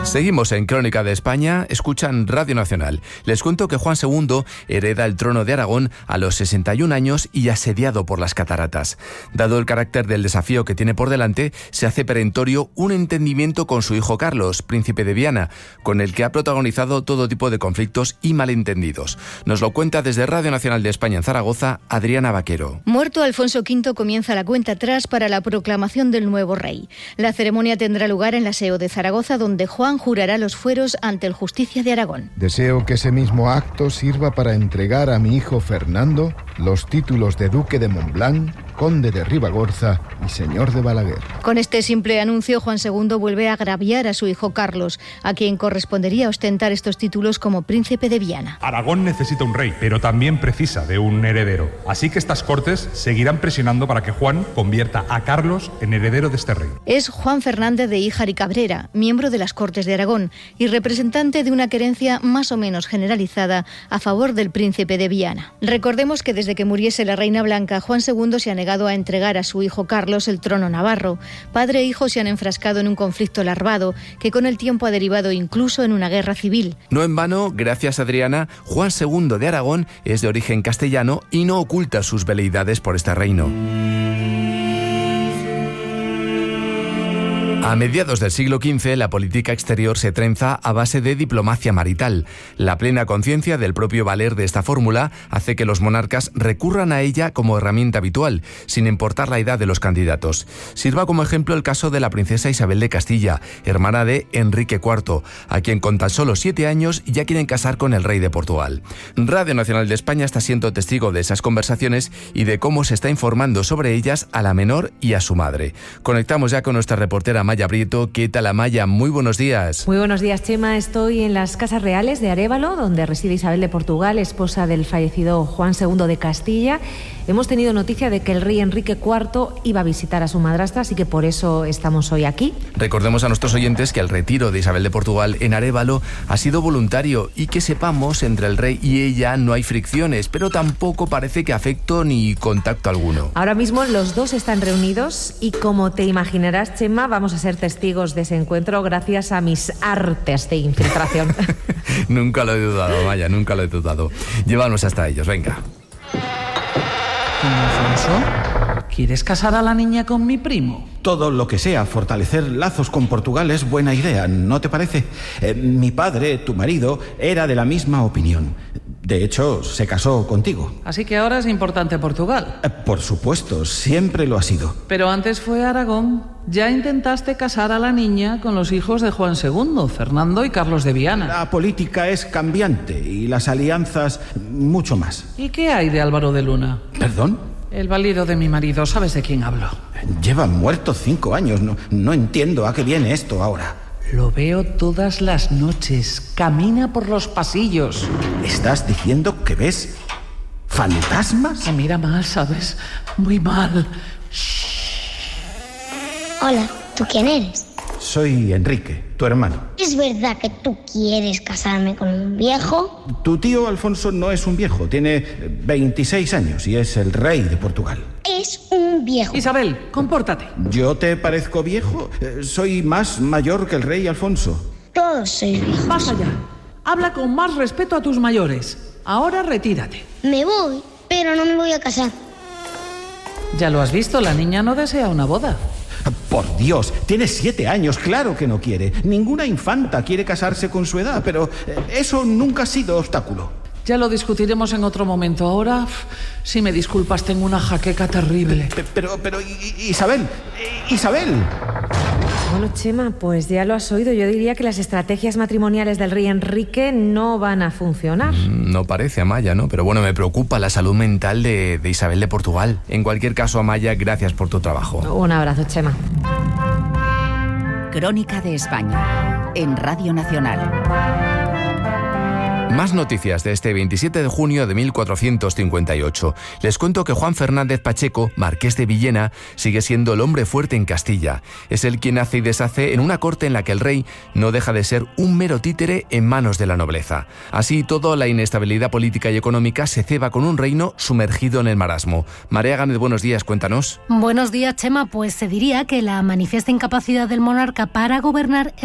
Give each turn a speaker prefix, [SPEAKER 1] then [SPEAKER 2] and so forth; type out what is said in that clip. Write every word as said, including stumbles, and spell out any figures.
[SPEAKER 1] Seguimos en Crónica de España, escuchan Radio Nacional. Les cuento que Juan segundo hereda el trono de Aragón a los sesenta y un años y asediado por las cataratas. Dado el carácter del desafío que tiene por delante, se hace perentorio un entendimiento con su hijo Carlos, príncipe de Viana, con el que ha protagonizado todo tipo de conflictos y malentendidos. Nos lo cuenta desde Radio Nacional de España en Zaragoza, Adriana Vaquero.
[SPEAKER 2] Muerto Alfonso quinto, comienza la cuenta atrás para la proclamación del nuevo rey. La ceremonia tendrá lugar en la S E O de Zaragoza, donde Juan jurará los fueros ante el Justicia de Aragón.
[SPEAKER 3] Deseo que ese mismo acto sirva para entregar a mi hijo Fernando los títulos de Duque de Montblanc, Conde de Ribagorza y Señor de Balaguer.
[SPEAKER 2] Con este simple anuncio, Juan segundo vuelve a agraviar a su hijo Carlos, a quien correspondería ostentar estos títulos como príncipe de Viana.
[SPEAKER 4] Aragón necesita un rey, pero también precisa de un heredero. Así que estas cortes seguirán presionando para que Juan convierta a Carlos en heredero de este reino.
[SPEAKER 2] Es Juan Fernández de Híjar y Cabrera, miembro de las Cortes de Aragón y representante de una querencia más o menos generalizada a favor del príncipe de Viana. Recordemos que desde que muriese la reina blanca, Juan segundo se ha negado a entregar a su hijo Carlos el trono navarro. Padre e hijo se han enfrascado en un conflicto larvado que con el tiempo ha derivado incluso en una guerra civil.
[SPEAKER 1] No en vano, gracias Adriana, Juan segundo de Aragón es de origen castellano y no oculta sus veleidades por este reino. A mediados del siglo quince, la política exterior se trenza a base de diplomacia marital. La plena conciencia del propio valer de esta fórmula hace que los monarcas recurran a ella como herramienta habitual, sin importar la edad de los candidatos. Sirva como ejemplo el caso de la princesa Isabel de Castilla, hermana de Enrique cuarto, a quien con tan solo siete años ya quieren casar con el rey de Portugal. Radio Nacional de España está siendo testigo de esas conversaciones y de cómo se está informando sobre ellas a la menor y a su madre. Conectamos ya con nuestra reportera Maya Prieto. ¿Qué tal, Amaya? Muy buenos días.
[SPEAKER 5] Muy buenos días, Chema. Estoy en las Casas Reales de Arévalo, donde reside Isabel de Portugal, esposa del fallecido Juan segundo de Castilla. Hemos tenido noticia de que el rey Enrique cuarto iba a visitar a su madrastra, así que por eso estamos hoy aquí.
[SPEAKER 1] Recordemos a nuestros oyentes que el retiro de Isabel de Portugal en Arévalo ha sido voluntario y que sepamos, entre el rey y ella no hay fricciones, pero tampoco parece que afecto ni contacto alguno.
[SPEAKER 5] Ahora mismo los dos están reunidos y, como te imaginarás, Chema, vamos a ser testigos de ese encuentro gracias a mis artes de infiltración.
[SPEAKER 1] Nunca lo he dudado, Maya, nunca lo he dudado. Llévanos hasta ellos, venga.
[SPEAKER 6] Alfonso, ¿quieres casar a la niña con mi primo?
[SPEAKER 7] Todo lo que sea fortalecer lazos con Portugal es buena idea, ¿no te parece? Eh, mi padre, tu marido, era de la misma opinión. De hecho, se casó contigo.
[SPEAKER 6] Así que ahora es importante Portugal.
[SPEAKER 7] Eh, por supuesto, siempre lo ha sido.
[SPEAKER 6] Pero antes fue Aragón. Ya intentaste casar a la niña con los hijos de Juan segundo, Fernando y Carlos de Viana.
[SPEAKER 7] La política es cambiante y las alianzas mucho más.
[SPEAKER 6] ¿Y qué hay de Álvaro de Luna?
[SPEAKER 7] ¿Perdón?
[SPEAKER 6] El valido de mi marido, ¿sabes de quién hablo?
[SPEAKER 7] Lleva muerto cinco años. No, no entiendo a qué viene esto ahora.
[SPEAKER 6] Lo veo todas las noches. Camina por los pasillos.
[SPEAKER 7] ¿Estás diciendo que ves fantasmas?
[SPEAKER 6] Se mira mal, ¿sabes? Muy mal.
[SPEAKER 8] Hola, ¿tú quién eres?
[SPEAKER 7] Soy Enrique, tu hermano.
[SPEAKER 8] ¿Es verdad que tú quieres casarme con un viejo?
[SPEAKER 7] Tu tío Alfonso no es un viejo, tiene veintiséis años y es el rey de Portugal.
[SPEAKER 8] Es un viejo.
[SPEAKER 6] Isabel, compórtate.
[SPEAKER 7] ¿Yo te parezco viejo? Soy más mayor que el rey Alfonso.
[SPEAKER 8] Todos sois viejos.
[SPEAKER 6] Pasa ya. Habla con más respeto a tus mayores. Ahora retírate.
[SPEAKER 8] Me voy, pero no me voy a casar.
[SPEAKER 6] Ya lo has visto, la niña no desea una boda.
[SPEAKER 7] Por Dios, tiene siete años, claro que no quiere. Ninguna infanta quiere casarse con su edad, pero eso nunca ha sido obstáculo.
[SPEAKER 6] Ya lo discutiremos en otro momento. Ahora, si me disculpas, tengo una jaqueca terrible.
[SPEAKER 7] Pero, pero, Isabel, Isabel.
[SPEAKER 5] Bueno, Chema, pues ya lo has oído. Yo diría que las estrategias matrimoniales del rey Enrique no van a funcionar.
[SPEAKER 1] No parece, Amaya, ¿no? Pero bueno, me preocupa la salud mental de, de Isabel de Portugal. En cualquier caso, Amaya, gracias por tu trabajo.
[SPEAKER 5] Un abrazo, Chema.
[SPEAKER 9] Crónica de España, en Radio Nacional.
[SPEAKER 1] Más noticias de este veintisiete de junio de mil cuatrocientos cincuenta y ocho. Les cuento que Juan Fernández Pacheco, marqués de Villena, sigue siendo el hombre fuerte en Castilla. Es él quien hace y deshace en una corte en la que el rey no deja de ser un mero títere en manos de la nobleza. Así todo, la inestabilidad política y económica se ceba con un reino sumergido en el marasmo. María Gámez, buenos días, cuéntanos.
[SPEAKER 10] Buenos días, Chema. Pues se diría que la manifiesta incapacidad del monarca para gobernar